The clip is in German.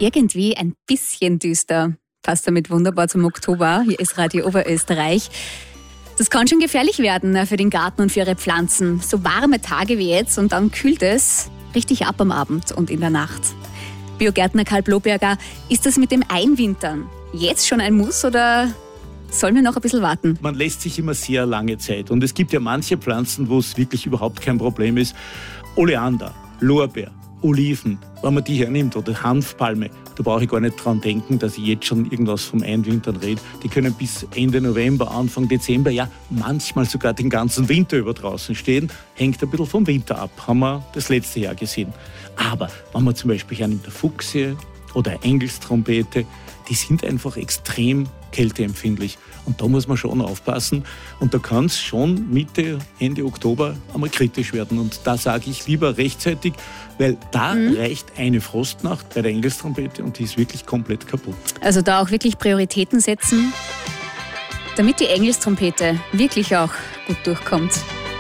irgendwie ein bisschen düster. Passt damit wunderbar zum Oktober. Hier ist Radio Oberösterreich. Das kann schon gefährlich werden für den Garten und für Ihre Pflanzen. So warme Tage wie jetzt und dann kühlt es richtig ab am Abend und in der Nacht. Biogärtner Karl Bloberger, ist das mit dem Einwintern jetzt schon ein Muss oder sollen wir noch ein bisschen warten? Man lässt sich immer sehr lange Zeit. Und es gibt ja manche Pflanzen, wo es wirklich überhaupt kein Problem ist. Oleander, Lorbeer, Oliven, wenn man die hernimmt, oder Hanfpalme, da brauche ich gar nicht dran denken, dass ich jetzt schon irgendwas vom Einwintern rede. Die können bis Ende November, Anfang Dezember, ja manchmal sogar den ganzen Winter über draußen stehen. Hängt ein bisschen vom Winter ab, haben wir das letzte Jahr gesehen. Aber wenn man zum Beispiel hernimmt, der Fuchsie oder eine Engelstrompete, die sind einfach extrem kälteempfindlich. Und da muss man schon aufpassen. Und da kann es schon Mitte, Ende Oktober einmal kritisch werden. Und da sage ich lieber rechtzeitig, weil da reicht eine Frostnacht bei der Engelstrompete und die ist wirklich komplett kaputt. Also da auch wirklich Prioritäten setzen, damit die Engelstrompete wirklich auch gut durchkommt.